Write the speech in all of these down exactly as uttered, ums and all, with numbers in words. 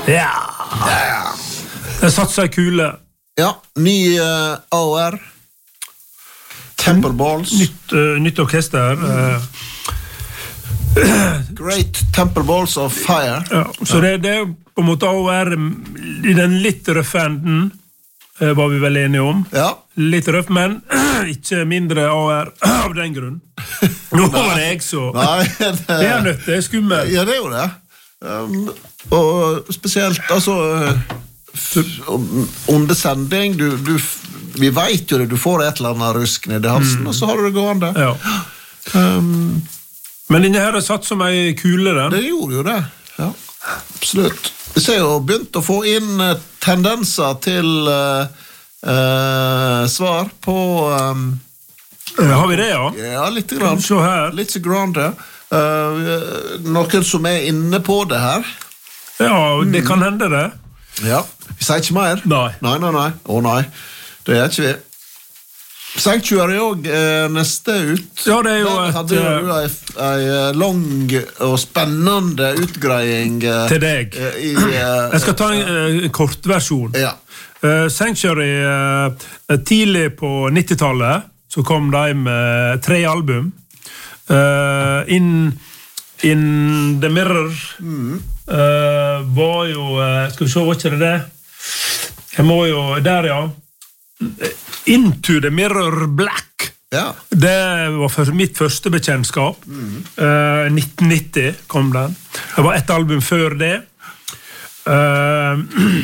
Ja. ja. Jeg satt seg kule. Ja, ny uh, A O R. Temple Balls. Nytt, uh, nytt orkester. Uh, Great Temple Balls of Fire. Ja, så det, det er på en måte A O R i den litt røffe enden, uh, var vi vel enige om. Ja. Litt røff, men ikke mindre A O R av den grunn. Nå var det jeg så. Nei, det, det er nødt, det er skummel. Ja, det er jo det. Um, og spesielt, altså, under sending, du, du, vi vet jo det, du får et eller annet rusk ned i halsen, mm. og så har du det gående. Ja. Um, men denne her er satt som ei kule, den. Det gjorde jo det, ja. Absolutt. Vi ser jo begynt å få inn uh, tendenser til uh, uh, svar på... Um, har vi det, ja? Ja, litt grann. Se her. Litt grann det. Uh, noen som er inne på det her. Ja, det kan hende det. Ja, vi sier ikke mer. Nei. Nei, nei, nei. Å nei, det er ikke vi. Sanctuary også eh, neste ut. Ja, det er jo Der et... hadde jo en lang og spennende utgreiing eh, til deg. Eh, i, eh, Jeg skal ta en eh, kortversjon. Ja. Uh, Sanctuary, uh, tidlig på nittitallet, så kom de med tre album. Uh, in, in the Mirror mm. uh, var jo uh, skal vi se, var ikke det det? Jeg må jo, der ja Into the Mirror Black ja. Det var for mitt første bekjentskap mm. uh, nitten nitti kom den. Det var et album før det uh,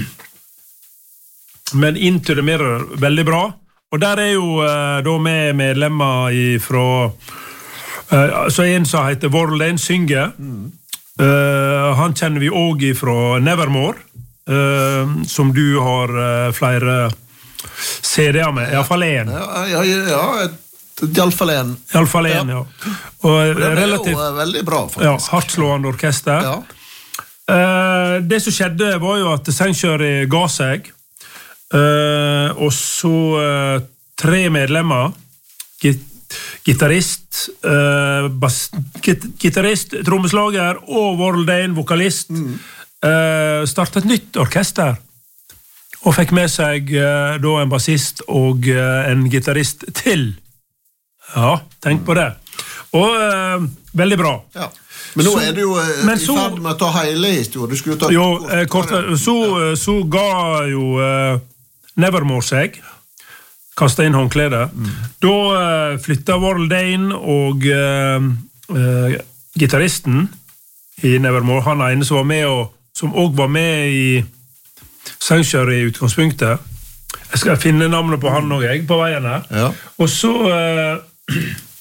men Into the Mirror veldig bra, og der er jo uh, da med medlemmer fra Uh, så en som heter Warlane synger. Mm. Uh, han kjenner vi også fra Nevermore, uh, som du har uh, flere C D-er med, i hvert fall en. Ja, ja, ja, i alle fall en. I alle fall en, ja. ja. Og, det er relativt, jo veldig bra, faktisk. Ja, hardtslående orkester. Ja. Uh, det som skjedde var jo at Sanctuary ga seg, uh, og så uh, tre medlemmer, git gitarist, uh, bas, git, gitarist, trommeslager og Warlane, vokalist, mm. uh, startet et nytt orkester og fikk med seg uh, da en bassist og uh, en gitarist til. Ja, tenk på det. Og uh, veldig bra. Ja. Men nå så, er du jo uh, i så, ferd med å ta hele historien. Du skulle ta... Jo, uh, kort, så, så ga jo uh, Nevermore seg, kastet inn håndkledet. Mm. Da uh, flyttet Warlane og uh, uh, gitaristen i Nevermore, han ene som var med, og, som også var med i Sanctuary i utgangspunktet. Jeg skal finne navnet på han og jeg på veien her. Ja. Og så uh,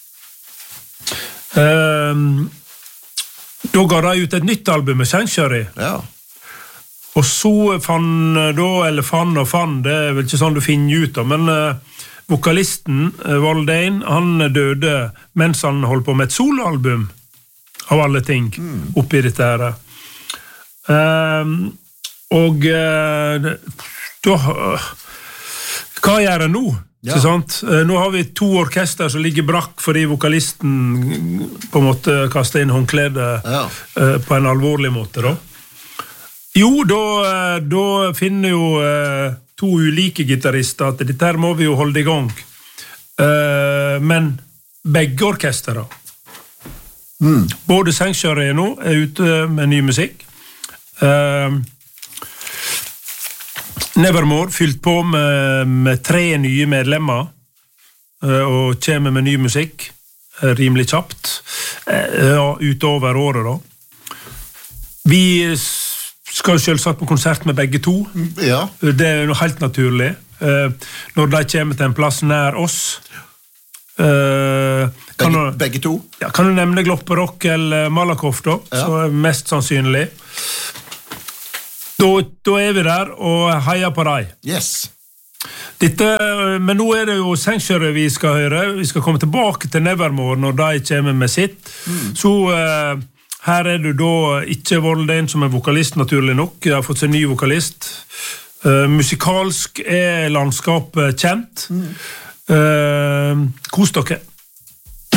uh, da ga de ut et nytt album med Sanctuary. Ja. Og så fann da, eller fann og fann, det er vel ikke sånn du finner ut av, men uh, vokalisten, uh, Warlane, han døde mens han holdt på med et soloalbum, av alle ting, mm. oppi dette her. Uh, og uh, da, uh, hva gjør jeg nå? Ja. Ikke sant? Uh, nå har vi to orkester som ligger brakk fordi vokalisten på en måte kastet inn håndkledet ja. uh, på en alvorlig måte da. Jo, da, da finner jo uh, to ulike gitarister at dette her må vi jo holde i gang. Uh, men begge orkester da. Mm. Både Sanctuary nå er ute med ny musikk. Uh, Nevermore fylt på med, med tre nye medlemmer uh, og kommer med ny musikk uh, rimelig kjapt uh, ja, utover året da. Vi skal jo selvsagt på konsert med begge to. Ja. Det er jo helt naturlig. Når de kommer til en plass nær oss. Begge, du, begge to? Ja, kan du nevne Glopperock eller Malakoff da, ja. Så er mest sannsynlig. Da, da er vi der og heier på deg. Yes. Dette, men nå er det jo Sanctuary vi skal høre. Vi skal komme tilbake til Nevermore når de kommer med sitt. Mm. Så... Her er du da ikke Warlane som er vokalist, naturlig nok. Jeg har fått seg ny vokalist. Uh, musikalsk er landskapet kjent. Mm. Uh, kos dere.